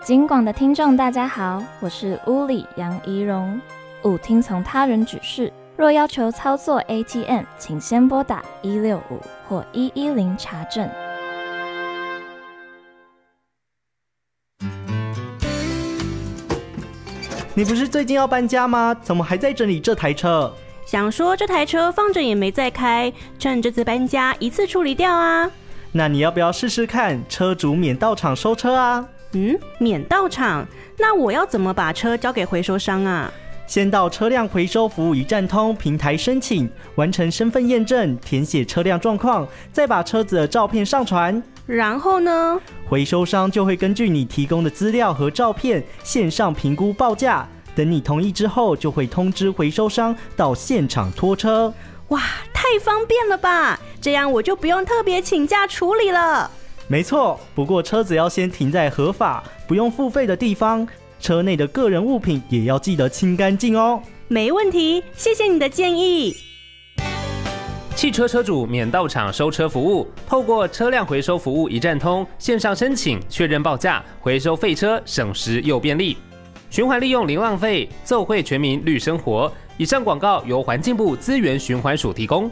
警广的听众大家好，我是屋里杨怡蓉。勿听从他人指示，若要求操作 ATM， 请先拨打165或110查证。 你不是最近要搬家吗？怎么还在整理这台车？ 想说这台车放着也没再开，趁这次搬家一次处理掉啊。 那你要不要试试看车主免到场收车啊？ 免到场？那我要怎么把车交给回收商啊？ 先到车辆回收服务一站通平台申请，完成身份验证，填写车辆状况，再把车子的照片上传。 然后呢？ 回收商就会根据你提供的资料和照片线上评估报价，等你同意之后，就会通知回收商到现场拖车。 哇，太方便了吧！这样我就不用特别请假处理了。 没错，不过车子要先停在合法、不用付费的地方，车内的个人物品也要记得清干净哦。 没问题，谢谢你的建议。 汽车车主免到场收车服务，透过车辆回收服务一站通线上申请确认报价，回收废车省时又便利，循环利用零浪费，奏会全民绿生活。以上广告由环境部资源循环署提供。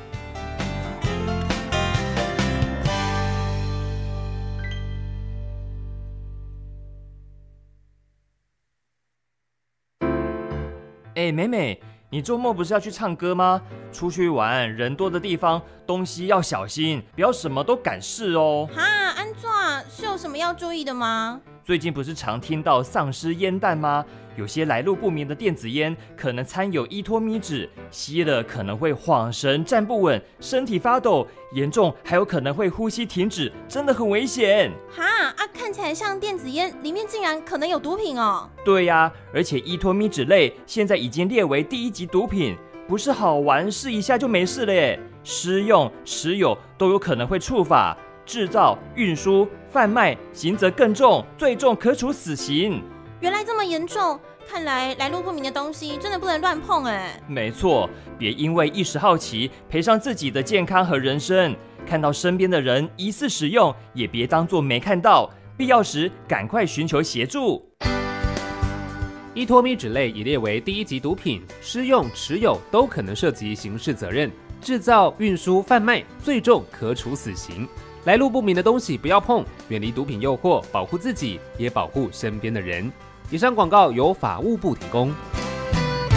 美美，你周末不是要去唱歌吗？出去玩人多的地方，东西要小心，不要什么都敢试哦。 哈，安怎是有什么要注意的吗？ 最近不是常听到丧尸烟弹吗？有些来路不明的电子烟可能掺有依托咪酯，吸了可能会晃神、站不稳、身体发抖，严重还有可能会呼吸停止，真的很危险。 哈看起来像电子烟，里面竟然可能有毒品哦。 对呀，而且依托咪酯类现在已经列为第1级毒品，不是好玩试一下就没事了耶，施用、持有都有可能会触法，制造、运输、贩卖，刑责更重，最重可处死刑。 原来这么严重，看来来路不明的东西真的不能乱碰哎。 没错，别因为一时好奇赔上自己的健康和人生。看到身边的人疑似使用，也别当作没看到，必要时赶快寻求协助。 依托咪酯类已列为第1级毒品，施用、持有都可能涉及刑事责任，制造、运输、贩卖最重可处死刑。来路不明的东西不要碰，远离毒品诱惑，保护自己，也保护身边的人。以上广告由法务部提供。